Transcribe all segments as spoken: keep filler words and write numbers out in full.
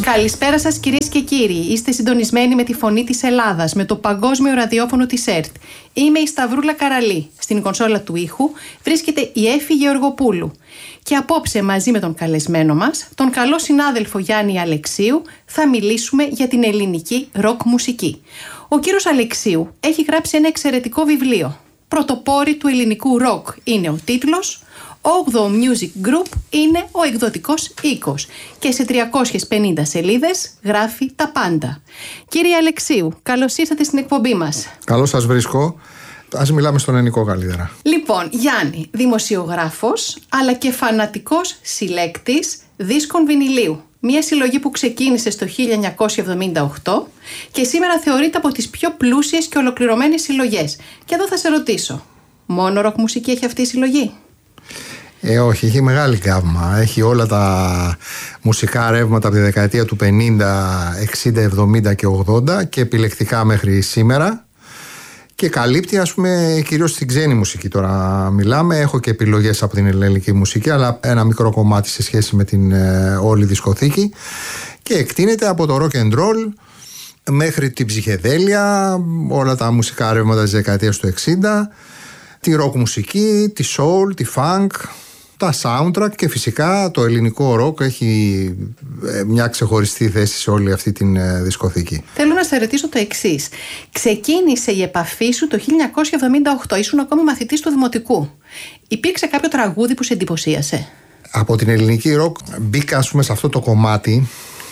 Καλησπέρα σας κυρίες και κύριοι. Είστε συντονισμένοι με τη φωνή της Ελλάδας, με το παγκόσμιο ραδιόφωνο της ΕΡΤ. Είμαι η Σταυρούλα Καραλή. Στην κονσόλα του ήχου βρίσκεται η Έφη Γεωργοπούλου. Και απόψε μαζί με τον καλεσμένο μας, τον καλό συνάδελφο Γιάννη Αλεξίου, θα μιλήσουμε για την ελληνική ροκ μουσική. Ο κύριος Αλεξίου έχει γράψει ένα εξαιρετικό βιβλίο. Πρωτοπόροι του ελληνικού ροκ είναι ο τίτλος. Ogdo Music Group είναι ο εκδοτικός οίκος και σε τριακόσιες πενήντα σελίδες γράφει τα πάντα. Κύριε Αλεξίου, καλώς ήρθατε στην εκπομπή μας. Καλώς σας βρίσκω. Ας μιλάμε στον ελληνικό καλύτερα. Λοιπόν, Γιάννη, δημοσιογράφος αλλά και φανατικός συλλέκτης δίσκων βινιλίου. Μια συλλογή που ξεκίνησε στο χίλια εννιακόσια εβδομήντα οκτώ και σήμερα θεωρείται από τις πιο πλούσιες και ολοκληρωμένες συλλογές. Και εδώ θα σε ρωτήσω, μόνο ροκ μουσική έχει αυτή η συλλογή? Ε, όχι, έχει μεγάλη γκάμα. Έχει όλα τα μουσικά ρεύματα από τη δεκαετία του πενήντα, εξήντα, εβδομήντα και ογδόντα και επιλεκτικά μέχρι σήμερα. Και καλύπτει, ας πούμε, κυρίως την ξένη μουσική. Τώρα μιλάμε. Έχω και επιλογές από την ελληνική μουσική, αλλά ένα μικρό κομμάτι σε σχέση με την ε, όλη δισκοθήκη. Και εκτείνεται από το rock and roll μέχρι την ψυχεδέλεια, όλα τα μουσικά ρεύματα της δεκαετίας του εξήντα, τη rock μουσική, τη soul, τη funk, τα soundtrack και φυσικά το ελληνικό rock έχει μια ξεχωριστή θέση σε όλη αυτή την δισκοθήκη. Θέλω να σε ρωτήσω το εξής. Ξεκίνησε η επαφή σου το χίλια εννιακόσια εβδομήντα οκτώ, ήσουν ακόμη μαθητής του δημοτικού. Υπήρξε κάποιο τραγούδι που σε εντυπωσίασε? Από την ελληνική rock μπήκα, ας πούμε, σε αυτό το κομμάτι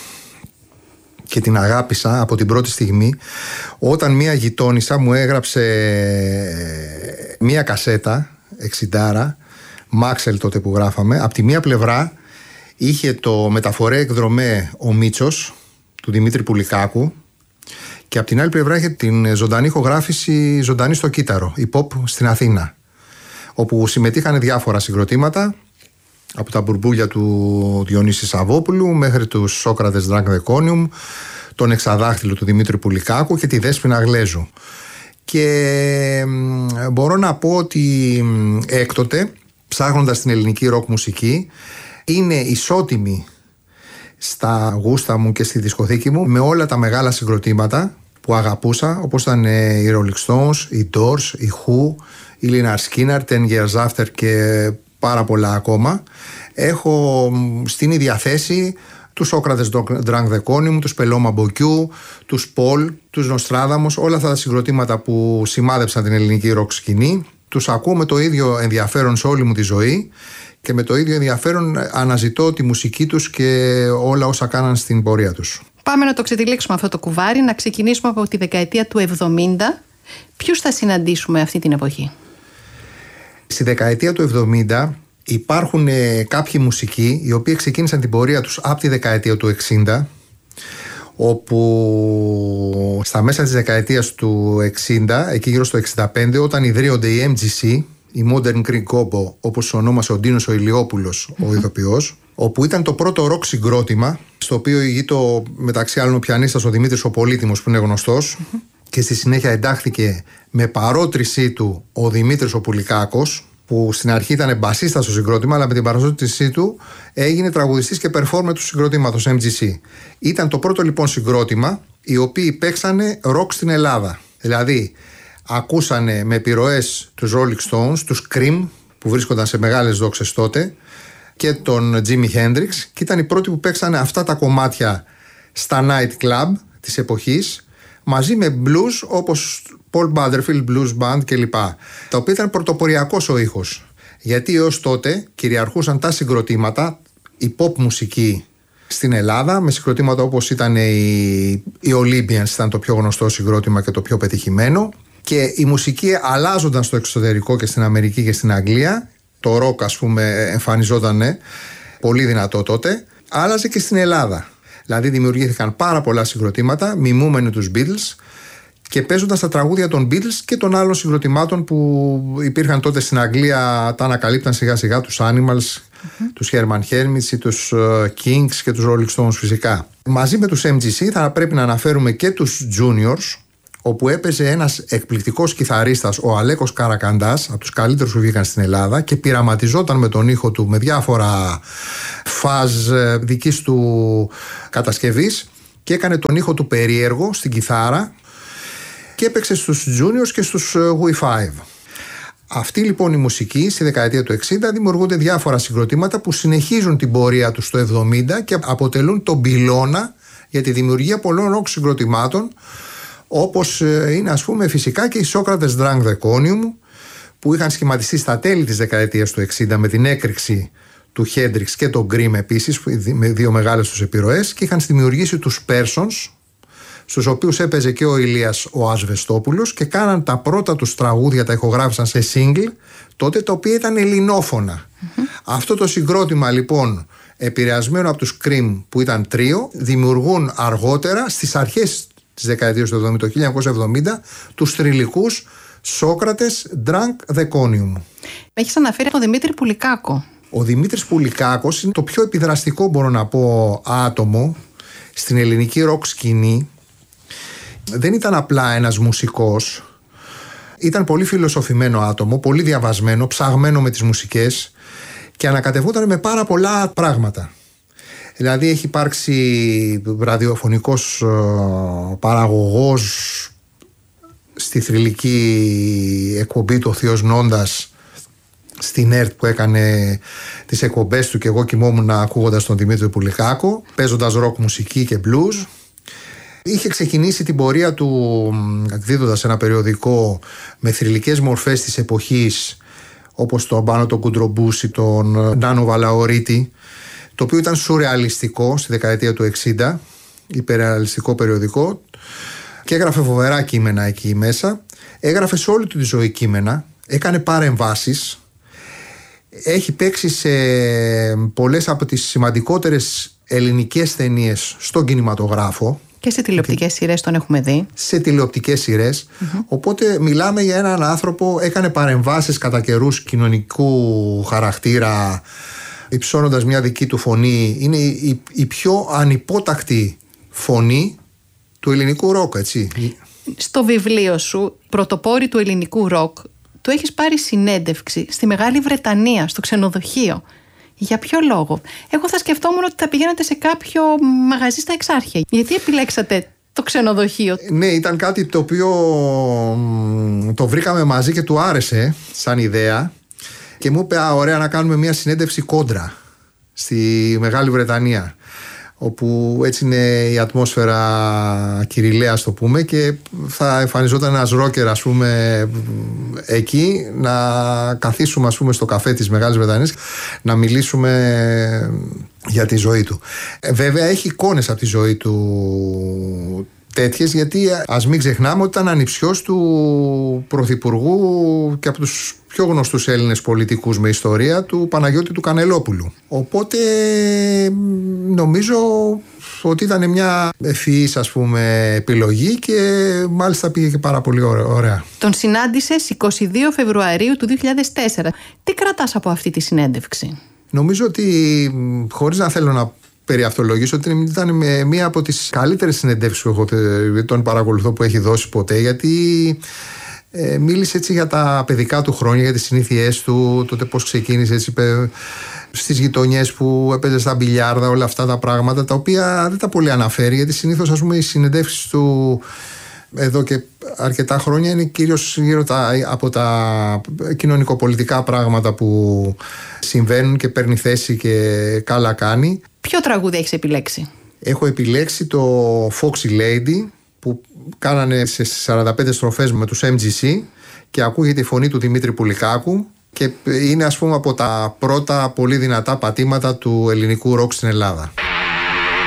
και την αγάπησα από την πρώτη στιγμή όταν μία γειτόνισσα μου έγραψε μία κασέτα εξιντάρα, Μάξελ τότε που γράφαμε. Από τη μία πλευρά είχε το μεταφορέ εκδρομέ ο Μίτσος του Δημήτρη Πουλικάκου και από την άλλη πλευρά είχε την ζωντανή ηχογράφηση Ζωντανή στο Κύτταρο, η pop στην Αθήνα, όπου συμμετείχαν διάφορα συγκροτήματα από τα μπουρμπούλια του Διονύση Σαββόπουλου μέχρι τους Σόκρατες Drunk the Conium, τον Εξαδάχτυλο του Δημήτρη Πουλικάκου και τη Δέσποινα Γλέζου. Και μπορώ να πω ότι έκτοτε, ψάχνοντας την ελληνική ροκ μουσική, είναι ισότιμη στα γούστα μου και στη δισκοθήκη μου με όλα τα μεγάλα συγκροτήματα που αγαπούσα, όπως ήταν οι Rolling Stones, οι Doors, οι Who, η Lynyrd Skynyrd, Ten Years After και πάρα πολλά ακόμα. Έχω στην ίδια θέση τους Σόκρατες Drunk the Conium, τους Πελώμα Μποκιού, τους Πολ, τους Νοστράδαμος, όλα αυτά τα συγκροτήματα που σημάδεψαν την ελληνική ροκ σκηνή. Τους ακούω με το ίδιο ενδιαφέρον σε όλη μου τη ζωή και με το ίδιο ενδιαφέρον αναζητώ τη μουσική τους και όλα όσα κάναν στην πορεία τους. Πάμε να το ξετυλίξουμε αυτό το κουβάρι, να ξεκινήσουμε από τη δεκαετία του εβδομήντα. Ποιους θα συναντήσουμε αυτή την εποχή? Στη δεκαετία του εβδομήντα υπάρχουν ε, κάποιοι μουσικοί οι οποίοι ξεκίνησαν την πορεία τους από τη δεκαετία του εξήντα, όπου στα μέσα της δεκαετίας του εξήντα, εκεί γύρω στο εξήντα πέντε, όταν ιδρύονται οι εμ τζι σι, η Modern Greek Combo, όπως ονόμασε ο Ντίνος ο Ηλιόπουλος, ο ηθοποιός, όπου ήταν το πρώτο ροκ συγκρότημα, στο οποίο ηγείται μεταξύ άλλων ο πιανίστας ο Δημήτρης ο Πολύτιμος, που είναι γνωστός, και στη συνέχεια εντάχθηκε με παρότρισή του ο Δημήτρης ο Πουλικάκος, που στην αρχή ήταν μπασίστας στο συγκρότημα, αλλά με την παρουσίασή του έγινε τραγουδιστής και performer του συγκροτήματος εμ τζι σι. Ήταν το πρώτο λοιπόν συγκρότημα οι οποίοι παίξανε ροκ στην Ελλάδα. Δηλαδή, ακούσανε με επιρροές τους Rolling Stones, τους Cream, που βρίσκονταν σε μεγάλες δόξες τότε, και τον Jimi Hendrix, και ήταν οι πρώτοι που παίξανε αυτά τα κομμάτια στα night club της εποχής, μαζί με blues όπως Paul Butterfield Blues Band κλπ. Τα οποία ήταν πρωτοποριακός ο ήχος. Γιατί έως τότε κυριαρχούσαν τα συγκροτήματα, η pop μουσική στην Ελλάδα, με συγκροτήματα όπως ήταν οι, οι Olympians, ήταν το πιο γνωστό συγκρότημα και το πιο πετυχημένο. Και η μουσική αλλάζονταν στο εξωτερικό και στην Αμερική και στην Αγγλία. Το rock, ας πούμε, εμφανιζόταν πολύ δυνατό τότε. Άλλαζε και στην Ελλάδα. Δηλαδή δημιουργήθηκαν πάρα πολλά συγκροτήματα, μιμούμενοι τους Beatles και παίζοντας τα τραγούδια των Beatles και των άλλων συγκροτημάτων που υπήρχαν τότε στην Αγγλία, τα ανακαλύπταν σιγά σιγά, τους Animals, mm-hmm. τους Herman Hermits ή τους uh, Kings και τους Rolling Stones φυσικά. Μαζί με τους εμ τζι σι θα πρέπει να αναφέρουμε και τους Juniors, όπου έπαιζε ένας εκπληκτικός κιθαρίστας, ο Αλέκος Καρακαντάς, από τους καλύτερους που βγήκαν στην Ελλάδα, και πειραματιζόταν με τον ήχο του με διάφορα φάζ δικής του κατασκευής και έκανε τον ήχο του περίεργο στην κιθάρα και έπαιξε στους Juniors και στους γουι φάιβ. Αυτή λοιπόν η μουσική στη δεκαετία του εξήντα δημιουργούνται διάφορα συγκροτήματα που συνεχίζουν την πορεία τους στο εβδομήντα και αποτελούν τον πυλώνα για τη δημιουργία πολλών ροκ συγκροτημάτων, όπως είναι ας πούμε φυσικά και οι Socrates Drunk Zirconium, που είχαν σχηματιστεί στα τέλη της δεκαετίας του εξήντα με την έκρηξη του Hendrix και τον Cream επίσης, με δύο μεγάλες τους επιρροές, και είχαν δημιουργήσει τους Persons, στους οποίους έπαιζε και ο Ηλίας ο Ασβεστόπουλος, και κάναν τα πρώτα τους τραγούδια, τα ηχογράφησαν σε single τότε, τα οποία ήταν ελληνόφωνα. Mm-hmm. Αυτό το συγκρότημα λοιπόν, επηρεασμένο από τους Cream που ήταν τρίο, δημιουργούν αργότερα στις αρχές της δεκαετίας του εβδομήντα, το χίλια εννιακόσια εβδομήντα, τους θρυλικούς Socrates Drunk Zirconium. Έχεις αναφέρει τον Δημήτρη Πουλικάκο. Ο Δημήτρης Πουλικάκος είναι το πιο επιδραστικό, μπορώ να πω, άτομο στην ελληνική ροκ σκηνή. Δεν ήταν απλά ένας μουσικός, ήταν πολύ φιλοσοφημένο άτομο, πολύ διαβασμένο, ψαγμένο με τις μουσικές και ανακατευόταν με πάρα πολλά πράγματα. Δηλαδή έχει υπάρξει ραδιοφωνικός παραγωγός στη θρυλική εκπομπή του ο Θείος Νόντας στην ΕΡΤ, που έκανε τις εκπομπές του και εγώ κοιμόμουν ακούγοντας τον Δημήτρη Πουλικάκο, παίζοντας ροκ μουσική και blues. Είχε ξεκινήσει την πορεία του εκδίδοντας ένα περιοδικό με θρυλικές μορφές της εποχής, όπως τον Πάνο τον Κουντρομπούση, τον Νάνο Βαλαωρίτη, το οποίο ήταν σουρεαλιστικό στη δεκαετία του εξήντα, υπερρεαλιστικό περιοδικό, και έγραφε φοβερά κείμενα εκεί μέσα. Έγραφε σε όλη του τη ζωή κείμενα, έκανε παρεμβάσεις, έχει παίξει σε πολλές από τις σημαντικότερες ελληνικές ταινίες στον κινηματογράφο. Και σε τηλεοπτικές σειρές τον έχουμε δει. Σε τηλεοπτικές σειρές. Mm-hmm. Οπότε μιλάμε για έναν άνθρωπο, έκανε παρεμβάσεις κατά καιρούς κοινωνικού χαρακτήρα, υψώνοντας μια δική του φωνή. Είναι η, η πιο ανυπότακτη φωνή του ελληνικού ροκ, έτσι. Στο βιβλίο σου, Πρωτοπόροι του ελληνικού ροκ, του έχεις πάρει συνέντευξη στη Μεγάλη Βρετανία, στο ξενοδοχείο. Για ποιο λόγο? Εγώ θα σκεφτόμουν ότι θα πηγαίνατε σε κάποιο μαγαζί στα Εξάρχεια. Γιατί επιλέξατε το ξενοδοχείο? Ναι, ήταν κάτι το οποίο το βρήκαμε μαζί και του άρεσε σαν ιδέα και μου είπε, α, ωραία, να κάνουμε μια συνέντευξη κόντρα στη Μεγάλη Βρετανία, όπου έτσι είναι η ατμόσφαιρα κυριλαία, το πούμε, και θα εμφανιζόταν ένας ρόκερ, ας πούμε, εκεί, να καθίσουμε, ας πούμε, στο καφέ της Μεγάλης Βρετανίας, να μιλήσουμε για τη ζωή του. Βέβαια έχει εικόνες από τη ζωή του τέτοιες, γιατί ας μην ξεχνάμε ότι ήταν ανιψιός του Πρωθυπουργού και από τους πιο γνωστούς Έλληνες πολιτικούς με ιστορία, του Παναγιώτη του Κανελόπουλου. Οπότε νομίζω ότι ήταν μια ευφυής, ας πούμε, επιλογή και μάλιστα πήγε και πάρα πολύ ωραία. Τον συνάντησες εικοστή δεύτερη Φεβρουαρίου του δύο χιλιάδες τέσσερα. Τι κρατάς από αυτή τη συνέντευξη? Νομίζω ότι, χωρίς να θέλω να περιαυτολογήσω, ότι ήταν μία από τις καλύτερες συνεντεύξεις που έχω, τον παρακολουθώ, που έχει δώσει ποτέ, γιατί ε, μίλησε έτσι για τα παιδικά του χρόνια, για τις συνήθειές του, τότε πώς ξεκίνησε έτσι, στις γειτονιές που έπαιζε στα μπιλιάρδα, όλα αυτά τα πράγματα, τα οποία δεν τα πολύ αναφέρει, γιατί συνήθως, ας πούμε, οι συνεντεύξεις του εδώ και αρκετά χρόνια είναι κυρίως γύρω τα, από τα κοινωνικοπολιτικά πράγματα που συμβαίνουν και παίρνει θέση και καλά κάνει. Ποιο τραγούδι έχεις επιλέξει? Έχω επιλέξει το Foxy Lady, που κάνανε σε σαράντα πέντε στροφές με τους εμ τζι σι και ακούγεται η φωνή του Δημήτρη Πουλικάκου και είναι, ας πούμε, από τα πρώτα πολύ δυνατά πατήματα του ελληνικού ροκ στην Ελλάδα.